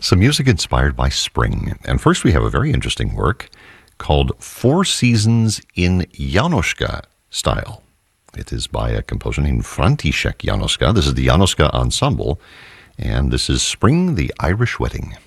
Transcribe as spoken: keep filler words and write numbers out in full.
Some music inspired by spring. And first, we have a very interesting work called Four Seasons in Janoska Style. It is by a composer named František Janoska. This is the Janoska Ensemble, and this is Spring, the Irish Wedding.